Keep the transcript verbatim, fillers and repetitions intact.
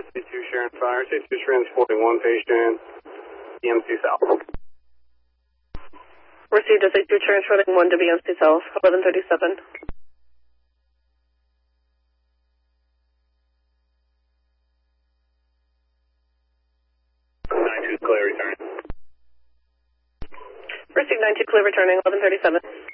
two Sharon Fire, safety transporting one patient, B M C South. Received as safety transporting one to B M C South, eleven thirty-seven. nine two clear return. Received nine two clear returning, eleven thirty-seven.